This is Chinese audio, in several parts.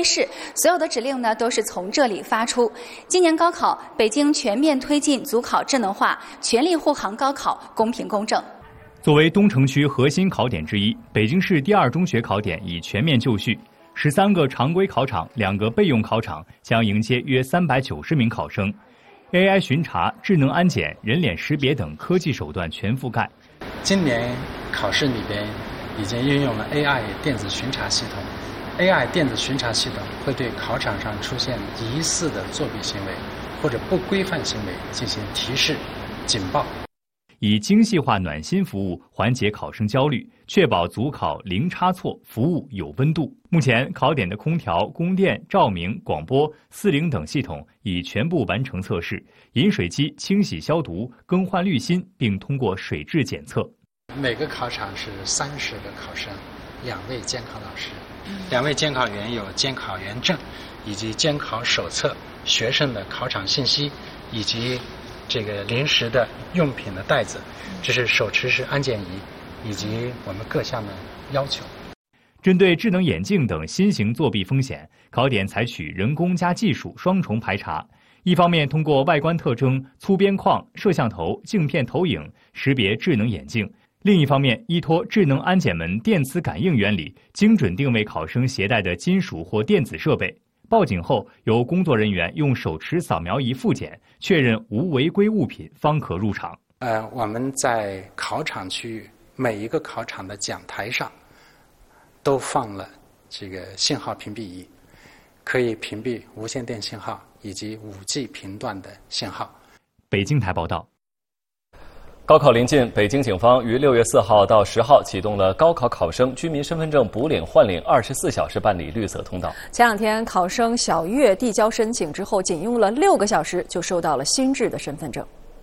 市，所有的指令呢都是从这里发出。今年高考，北京全面推进组考智能化，全力护航高考公平公正。 作为东城区核心考点之一，北京市第2中学考点已全面就绪，13个常规考场、2个备用考场将迎接约390名考生。AI 巡查、智能安检、人脸识别等科技手段全覆盖。 今年考试里边已经运用了 AI 电子巡查系统。AI 电子巡查系统会对考场上出现疑似的作弊行为或者不规范行为进行提示、警报， 以精细化暖心服务缓解考生焦虑，确保组考零差错，服务有温度。目前，考点的空调、供电、照明、广播、4零等系统已全部完成测试，饮水机清洗消毒、更换滤芯，并通过水质检测。 每个考场是30个考生，2位监考老师，2位监考员有监考员证，以及监考手册、学生的考场信息，以及这个临时的用品的袋子，这是手持式安检仪，以及我们各项的要求。 针对智能眼镜等新型作弊风险，考点采取人工加技术双重排查。一方面通过外观特征、粗边框、摄像头、镜片投影识别智能眼镜；另一方面依托智能安检门电磁感应原理，精准定位考生携带的金属或电子设备。报警后，由工作人员用手持扫描仪复检，确认无违规物品，方可入场。 我们在考场区域每一个考场的讲台上都放了这个信号屏蔽仪，可以屏蔽无线电信号以及5G 频段的信号。 北京台报道。 高考临近，北京警方于6月4号到10号启动了高考考生居民身份证补领换领24小时办理绿色通道。 前2天，考生小月递交申请之后，仅用了6个小时就收到了新制的身份证。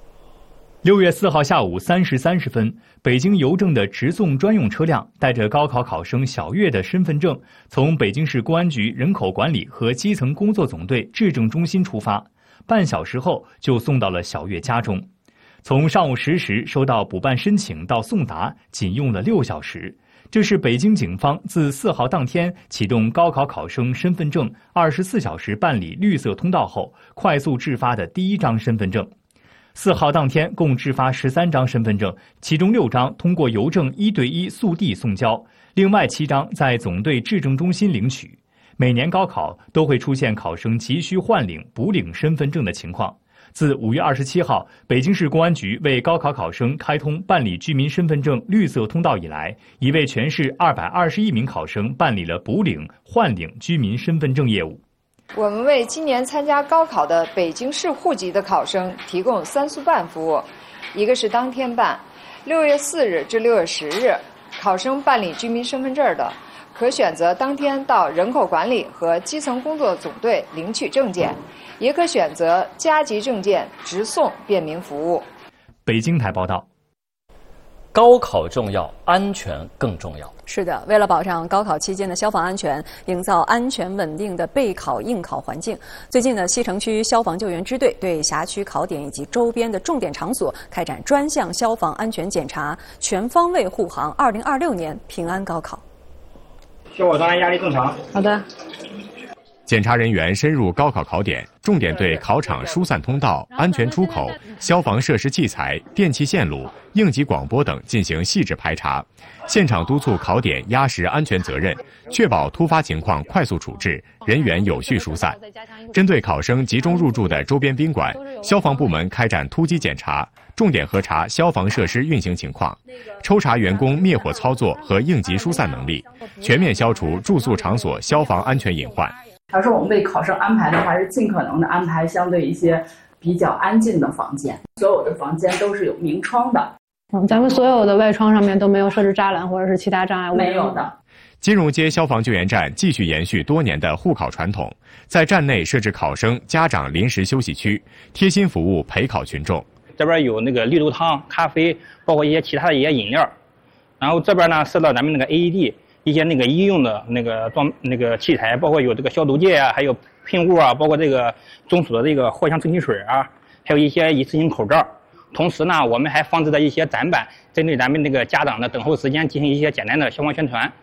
6月4号下午3时30分，北京邮政的直送专用车辆带着高考考生小月的身份证，从北京市公安局人口管理和基层工作总队质证中心出发，半小时后就送到了小月家中。从上午10时收到补办申请到送达，仅用了6小时。这是北京警方自4号当天启动高考考生身份证24小时办理绿色通道后，快速制发的第1张身份证。4号当天共制发13张身份证，其中6张通过邮政1对1速递送交，另外7张在总队质证中心领取。每年高考都会出现考生急需换领、补领身份证的情况。自5月27号，北京市公安局为高考考生开通办理居民身份证绿色通道以来，已为全市221名考生办理了补领、换领居民身份证业务。 我们为今年参加高考的北京市户籍的考生提供3速办服务，一个是当天办，6月4日至6月10日，考生办理居民身份证的，可选择当天到人口管理和基层工作总队领取证件，也可选择加急证件直送便民服务。 北京台报道。 高考重要，安全更重要。 是的，为了保障高考期间的消防安全，营造安全稳定的备考应考环境，最近呢，西城区消防救援支队对辖区考点以及周边的重点场所开展专项消防安全检查，全方位护航2026年平安高考。 效果单压力正常。 好的。 检查人员深入高考考点，重点对考场疏散通道、安全出口、消防设施器材、电气线路、应急广播等进行细致排查，现场督促考点压实安全责任，确保突发情况快速处置，人员有序疏散。针对考生集中入住的周边宾馆，消防部门开展突击检查，重点核查消防设施运行情况，抽查员工灭火操作和应急疏散能力，全面消除住宿场所消防安全隐患。 他说我们为考生安排的话，是尽可能的安排相对一些比较安静的房间，所有的房间都是有明窗的。 咱们所有的外窗上面都没有设置栅栏或者是其他障碍物？ 没有的。 金融街消防救援站继续延续多年的护考传统，在站内设置考生、家长临时休息区，贴心服务陪考群众。 这边有那个绿豆汤、咖啡，包括一些其他的一些饮料，然后这边呢设到咱们那个 AED。一些那个医用的那个器材，包括有这个消毒液啊，还有喷雾啊，包括这个中暑的这个藿香正气水啊，还有一些一次性口罩。同时呢，我们还放置了一些展板，针对咱们那个家长的等候时间进行一些简单的消防宣传。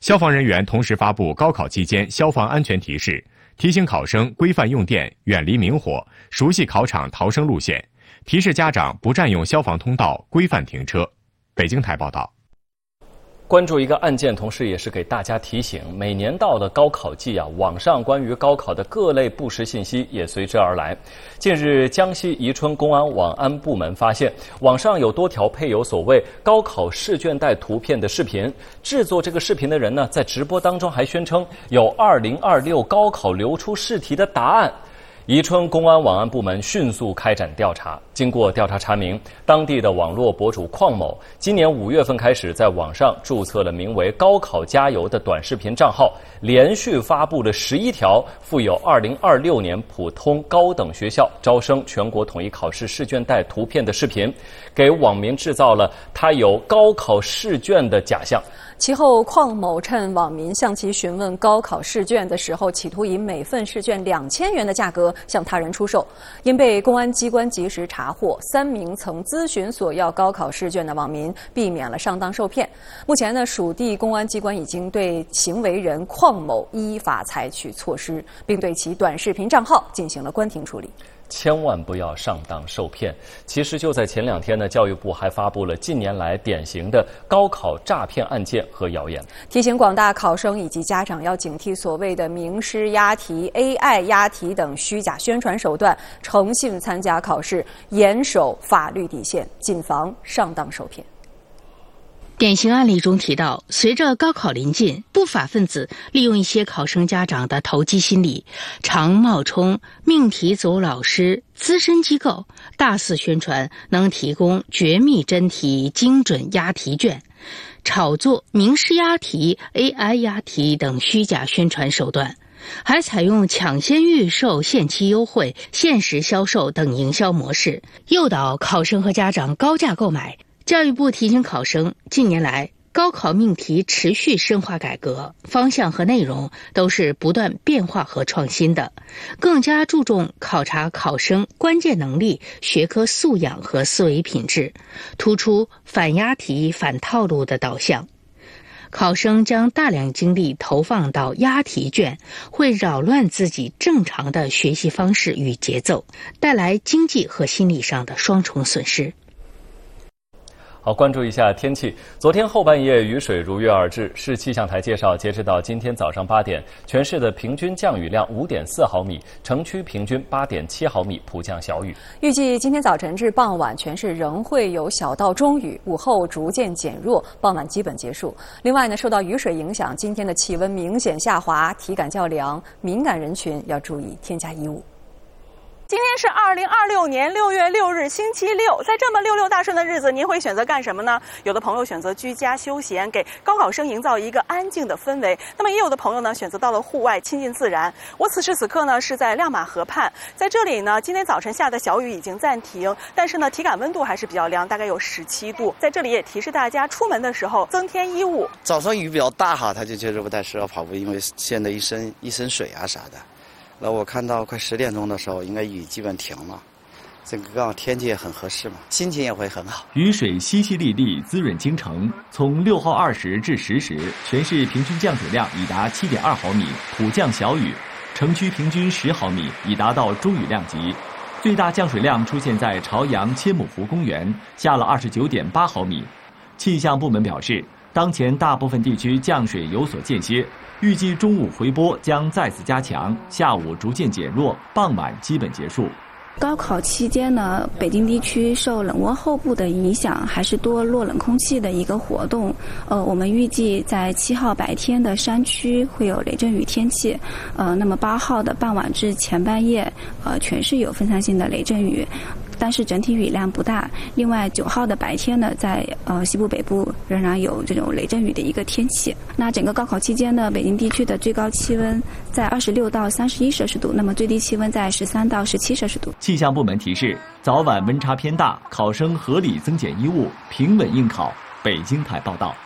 消防人员同时发布高考期间消防安全提示，提醒考生规范用电，远离明火，熟悉考场逃生路线，提示家长不占用消防通道，规范停车。北京台报道。 关注一个案件，同时也是给大家提醒，每年到了高考季网上关于高考的各类不实信息也随之而来。近日，江西宜春公安网安部门发现，网上有多条配有所谓高考试卷带图片的视频，制作这个视频的人呢，在直播当中还宣称有2026高考流出试题的答案。宜春公安网安部门迅速开展调查，经过调查查明，当地的网络博主邝某今年5月份开始在网上注册了名为高考加油的短视频账号，连续发布了11条附有2026年普通高等学校招生全国统一考试试卷带图片的视频，给网民制造了他有高考试卷的假象。 其后，邝某趁网民向其询问高考试卷的时候，企图以每份试卷2000元的价格向他人出售。因被公安机关及时查获，3名曾咨询索要高考试卷的网民避免了上当受骗。目前呢，属地公安机关已经对行为人邝某依法采取措施，并对其短视频账号进行了关停处理。 千万不要上当受骗。其实就在前2天呢，教育部还发布了近年来典型的高考诈骗案件和谣言， 提醒广大考生以及家长要警惕所谓的名师押题、AI 押题等虚假宣传手段，诚信参加考试，严守法律底线，谨防上当受骗。 典型案例中提到，随着高考临近，不法分子利用一些考生家长的投机心理，常冒充命题组老师、资深机构，大肆宣传能提供绝密真题、精准押题卷，炒作名师押题、AI 押题等虚假宣传手段，还采用抢先预售、限期优惠、限时销售等营销模式，诱导考生和家长高价购买。教育部提醒考生，近年来高考命题持续深化改革，方向和内容都是不断变化和创新的，更加注重考察考生关键能力、学科素养和思维品质，突出反押题、反套路的导向。考生将大量精力投放到押题卷，会扰乱自己正常的学习方式与节奏，带来经济和心理上的双重损失。 好，关注一下天气。昨天后半夜雨水如约而至。市气象台介绍，截止到今天早上8点，全市的平均降雨量5.4毫米，城区平均8.7毫米，普降小雨。 预计今天早晨至傍晚，全市仍会有小到中雨，午后逐渐减弱，傍晚基本结束。另外呢，受到雨水影响，今天的气温明显下滑，体感较凉，敏感人群要注意添加衣物。 今天是2026年6月6日星期六，在这么66大顺的日子，您会选择干什么呢？有的朋友选择居家休闲，给高考生营造一个安静的氛围。那么也有的朋友呢，选择到了户外亲近自然。我此时此刻呢是在亮马河畔，在这里呢，今天早晨下的小雨已经暂停，但是呢，体感温度还是比较凉，大概有17度。在这里也提示大家，出门的时候增添衣物。 早上雨比较大哈，他就觉得不太适合跑步，因为陷得一身水啊啥的。那我看到快10点钟的时候，应该雨基本停了，这个刚好天气也很合适嘛，心情也会很好。 雨水淅淅沥沥，滋润京城。从6号20至10时，全市平均降水量已达7.2毫米，普降小雨；城区平均10毫米，已达到中雨量级。最大降水量出现在朝阳千亩湖公园，下了29.8毫米。气象部门表示，当前大部分地区降水有所间歇，预计中午回波将再次加强，下午逐渐减弱，傍晚基本结束。 高考期间呢，北京地区受冷涡后部的影响，还是多弱冷空气的一个活动。我们预计在7号白天的山区会有雷阵雨天气。那么8号的傍晚至前半夜，全市有分散性的雷阵雨。但是整体雨量不大。另外9号的白天呢，在西部北部仍然有这种雷阵雨的一个天气。那整个高考期间呢，北京地区的最高气温在26到31摄氏度，那么最低气温在13到17摄氏度。 气象部门提示，早晚温差偏大，考生合理增减衣物，平稳应考。北京台报道。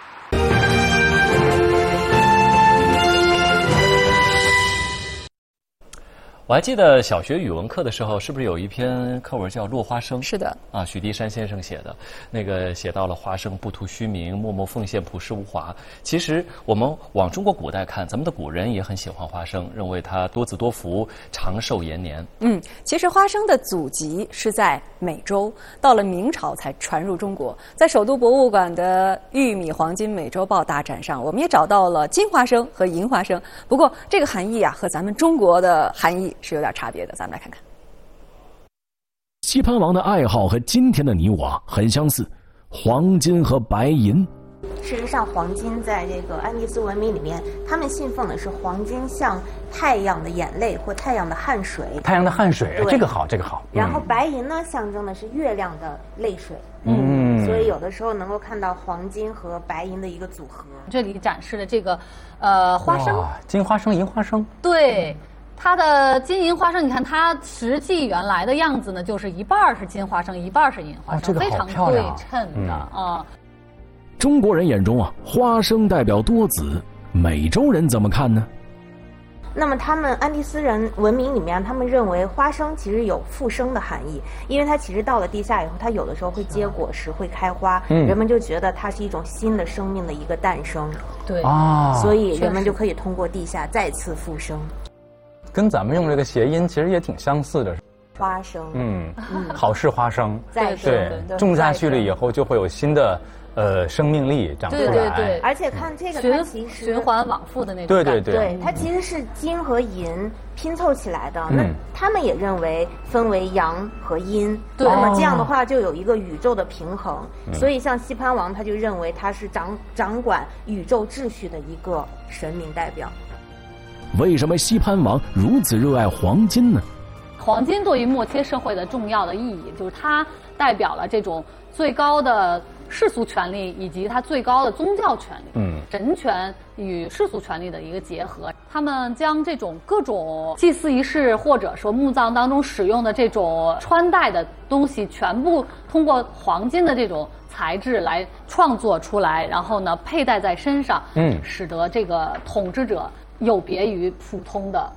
我还记得小学语文课的时候，是不是有一篇课文叫《落花生》？ 是的， 啊，许地山先生写的，那个写到了花生不图虚名，默默奉献，朴实无华。其实我们往中国古代看，咱们的古人也很喜欢花生，认为它多子多福，长寿延年。 其实花生的祖籍是在美洲，到了明朝才传入中国。在首都博物馆的玉米黄金美洲豹大展上，我们也找到了金花生和银花生。不过这个含义啊，和咱们中国的含义是有点差别的，咱们来看看。 西潘王的爱好和今天的你我很相似，黄金和白银。 事实上，黄金在这个安第斯文明里面，他们信奉的是黄金像太阳的眼泪或太阳的汗水。 太阳的汗水，这个好，这个好。 然后白银呢，象征的是月亮的泪水。所以有的时候能够看到黄金和白银的一个组合。 这里展示的这个花生， 金花生、银花生。 对。它的金银花生，你看它实际原来的样子呢，就是一半是金花生，一半是银花生，非常对称的啊。 中国人眼中啊，花生代表多子，美洲人怎么看呢？ 那么他们安第斯人文明里面，他们认为花生其实有复生的含义，因为它其实到了地下以后，它有的时候会结果实，会开花，人们就觉得它是一种新的生命的一个诞生。 对所以人们就可以通过地下再次复生。 跟咱们用这个谐音其实也挺相似的。 花生， 好事花生， 对， 种下去了以后就会有新的生命力长出来。 对，而且看这个，它其实循环往复的那种感觉。 对，它其实是金和银拼凑起来的。那他们也认为分为阳和阴，那么这样的话就有一个宇宙的平衡。所以像西潘王，他就认为他是掌管宇宙秩序的一个神明代表。 为什么西潘王如此热爱黄金呢？ 黄金对于末期社会的重要的意义，就是它代表了这种最高的世俗权利以及它最高的宗教权利，神权与世俗权利的一个结合。他们将这种各种祭祀仪式或者说墓葬当中使用的这种穿戴的东西，全部通过黄金的这种材质来创作出来，然后呢佩戴在身上，使得这个统治者有别于普通的。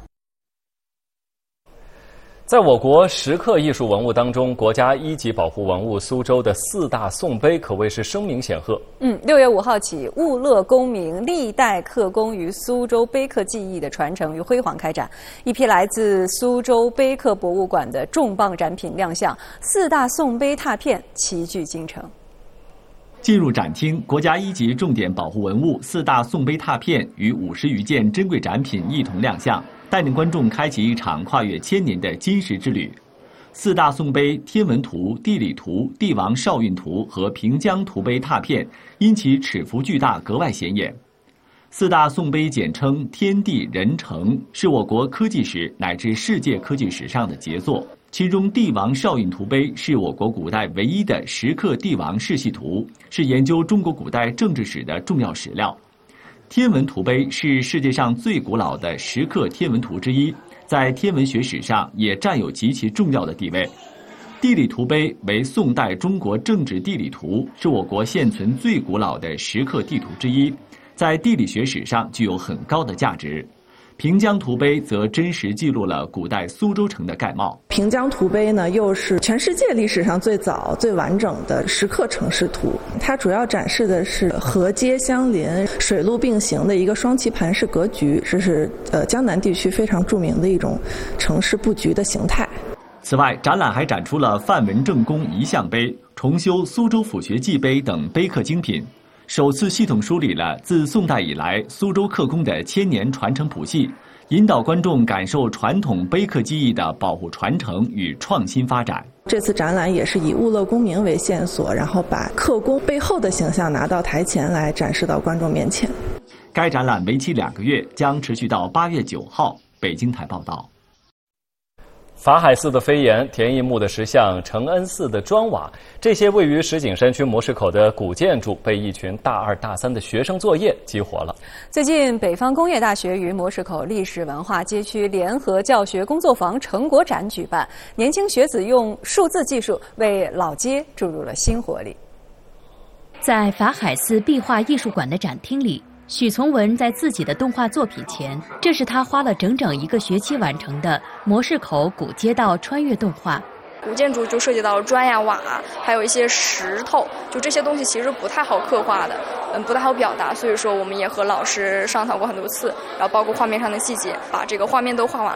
在我国石刻艺术文物当中，国家一级保护文物苏州的4大宋碑可谓是声名显赫。 6月5号起，物乐功名历代刻工于苏州碑刻技艺的传承与辉煌开展，一批来自苏州碑刻博物馆的重磅展品亮相，4大宋碑拓片齐聚京城。 进入展厅，国家一级重点保护文物4大宋碑拓片与50余件珍贵展品一同亮相，带领观众开启一场跨越1000年的金石之旅。4大宋碑天文图、地理图、帝王少运图和平江图碑拓片因其尺幅巨大格外显眼。4大宋碑简称天地人成，是我国科技史乃至世界科技史上的杰作。其中帝王少运图碑是我国古代唯一的石刻帝王世系图，是研究中国古代政治史的重要史料。天文图碑是世界上最古老的石刻天文图之一，在天文学史上也占有极其重要的地位。地理图碑为宋代中国政治地理图，是我国现存最古老的石刻地图之一，在地理学史上具有很高的价值。平江图碑则真实记录了古代苏州城的概貌。 平江图碑呢，又是全世界历史上最早、最完整的石刻城市图。它主要展示的是河街相邻、水陆并行的一个双棋盘式格局，这是江南地区非常著名的一种城市布局的形态。 此外，展览还展出了范文正公遗像碑、重修苏州府学记碑等碑刻精品。首次系统梳理了自宋代以来苏州刻工的1000年传承谱系，引导观众感受传统碑刻技艺的保护传承与创新发展。 这次展览也是以物乐功名为线索，然后把刻工背后的形象拿到台前来展示到观众面前。 该展览为期2个月，将持续到8月9号。北京台报道。 法海寺的飞檐、田义墓的石像、承恩寺的砖瓦，这些位于石景山区磨石口的古建筑，被一群大2、大3的学生作业激活了。 最近，北方工业大学与磨石口历史文化街区联合教学工作坊成果展举办，年轻学子用数字技术为老街注入了新活力。 在法海寺壁画艺术馆的展厅里， 许从文在自己的动画作品前，这是他花了整整1个学期完成的模式口古街道穿越动画。 古建筑就涉及到了砖呀、瓦，还有一些石头，就这些东西其实不太好刻画的，不太好表达。所以说，我们也和老师商讨过很多次，然后包括画面上的细节，把这个画面都画完